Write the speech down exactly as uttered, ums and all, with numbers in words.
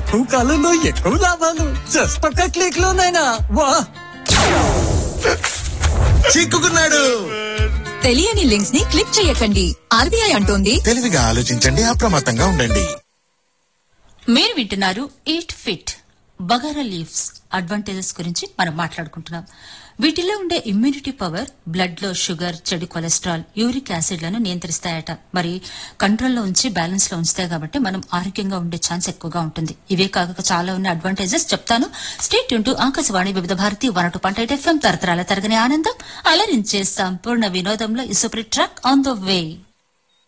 తక్కువ కాలంలో ఎక్కువ లాభాలు జస్ట్ ఒక్క క్లిక్ లోనైనా వా. చిక్కుకున్నాడు. తెలియని లింక్స్ ని క్లిక్ చేయకండి. ఆర్బీఐ అంటోంది తెలివిగా ఆలోచించండి, అప్రమత్తంగా ఉండండి. మీరు వింటున్నారు eat fit. Bagara leaves advantages గురించి మనం మాట్లాడుకుంటున్నాం. వీటిలో ఉండే ఇమ్యూనిటీ పవర్ బ్లడ్ లో షుగర్, చెడు కొలెస్ట్రాల్, యూరిక్ యాసిడ్లను నియంత్రిస్తాయట. మరి కంట్రోల్లో ఉంచి బ్యాలెన్స్ లో ఉంచుతాయి కాబట్టి మనం ఆరోగ్యంగా ఉండే ఛాన్స్ ఎక్కువగా ఉంటుంది. ఇవే కాక చాలా ఉన్న అడ్వాంటేజెస్ చెప్తాను. స్టేట్ యూన్ టు ఆకాశవాణి వివిధ Bharati one two point eight FM. తరతరాల తరగని ఆనందం అలరించే సంపూర్ణ వినోదంలో ఈ super track on the way.